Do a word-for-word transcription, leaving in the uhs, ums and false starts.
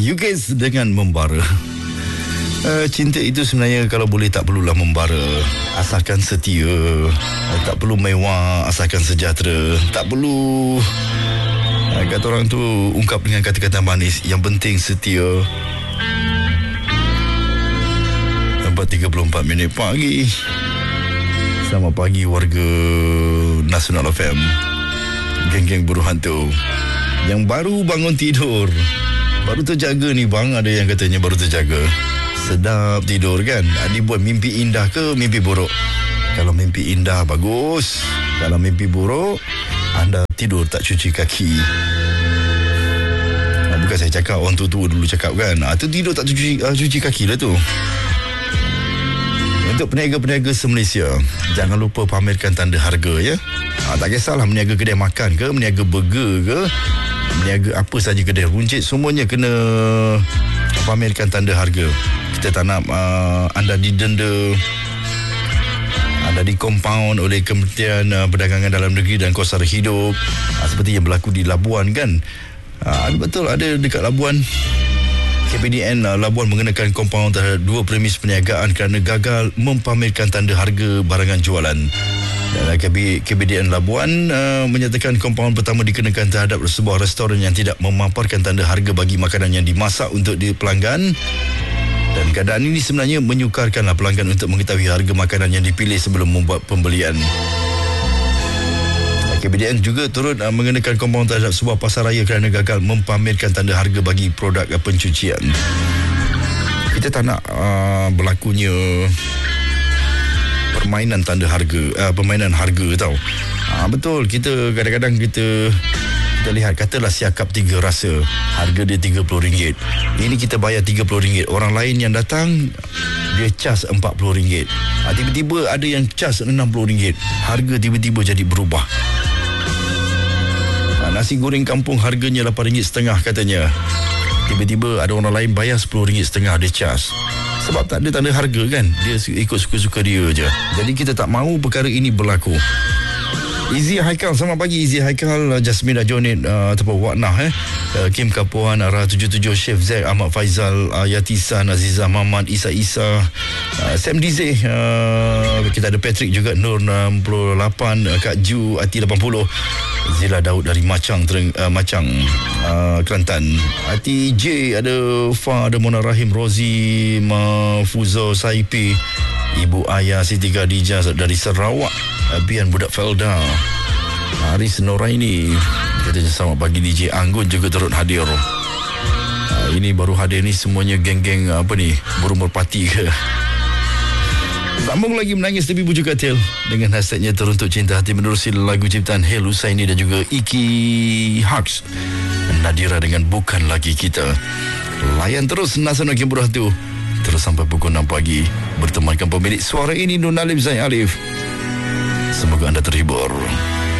You guys dengan membara. Uh, cinta itu sebenarnya kalau boleh tak perlulah membara, asalkan setia. Uh, tak perlu mewah, asalkan sejahtera. Tak perlu uh, kata orang tu ungkap dengan kata-kata manis. Yang penting setia. Empat tiga puluh empat minit pagi. Selamat pagi warga Nasional F M, geng-geng buruh hantu yang baru bangun tidur. Baru terjaga ni bang, ada yang katanya baru terjaga. Sedap tidur kan? Adi buat mimpi indah ke mimpi buruk? Kalau mimpi indah bagus. Kalau mimpi buruk, anda tidur tak cuci kaki. Bukan saya cakap, orang tua-tua dulu cakap kan, ah, tu tidur tak cuci, uh, cuci kaki lah tu. Untuk peniaga-peniaga se-Malaysia, jangan lupa pamerkan tanda harga ya. Ah, tak kisahlah meniaga kedai makan ke, meniaga burger ke, meniaga apa saja kedai runcit, semuanya kena pamerkan tanda harga. Kita tak nak uh, anda didenda, anda dikompaun oleh Kementerian uh, Perdagangan Dalam Negeri dan Kos Sara Hidup, uh, seperti yang berlaku di Labuan kan. Uh, betul ada dekat Labuan. K P D N uh, Labuan mengenakan kompaun terhadap dua premis perniagaan kerana gagal mempamerkan tanda harga barangan jualan. Dan K P D N Labuan uh, menyatakan kompaun pertama dikenakan terhadap sebuah restoran yang tidak memaparkan tanda harga bagi makanan yang dimasak untuk di pelanggan. Dan keadaan ini sebenarnya menyukarkanlah pelanggan untuk mengetahui harga makanan yang dipilih sebelum membuat pembelian. K P D N juga turut uh, mengenakan kompaun terhadap sebuah pasaraya kerana gagal mempamerkan tanda harga bagi produk uh, pencucian. Kita tak nak uh, berlakunya permainan tanda harga, uh, permainan harga tau. Uh, betul, kita kadang-kadang kita kita lihat, katalah siakap tiga rasa, harga dia tiga puluh ringgit. Ini kita bayar tiga puluh ringgit. Orang lain yang datang, dia cas empat puluh ringgit. Uh, tiba-tiba ada yang cas enam puluh ringgit. Harga tiba-tiba jadi berubah. Nasi goreng kampung harganya lapan ringgit setengah katanya. Tiba-tiba ada orang lain bayar sepuluh ringgit setengah, dia cas. Sebab tak ada tanda harga kan. Dia ikut suka-suka dia je. Jadi kita tak mahu perkara ini berlaku. Izzy Haikal, selamat pagi Izzy Haikal, Jasmine Ajonit uh, ataupun Waknah eh. Uh, Kim Kapuan, Arah tujuh tujuh, Chef Zack, Ahmad Faizal, uh, Yatisan, Azizah Mahmad, Isa Isa, uh, Sam Dize, uh, kita ada Patrick juga, Nur enam puluh lapan, uh, Kak Ju, Ati lapan puluh, Zila Daud dari Macang, Tereng, uh, Macang, uh, Kelantan, Ati J, ada Fa, ada Mona Rahim, Rozi, Mafuzo, Saipi, Ibu Ayah Siti Khadijah dari Sarawak, Bian Budak Felda, Haris Noraini, katanya selamat pagi D J Anggun juga turut hadir. uh, Ini baru hadir ni semuanya geng-geng apa ni, burung merpati ke. Sambung lagi menangis tepi bujuk katil dengan hashtagnya Teruntuk Cinta Hati menerusi lagu ciptaan Hel Husaini dan juga Iki Haks, Nadira dengan Bukan Lagi Kita. Layan terus Nasional Game Buruh tu terus sampai pukul enam pagi bertemankan pemilik suara ini, Nur Nalim Zain Alif. Semoga anda terhibur.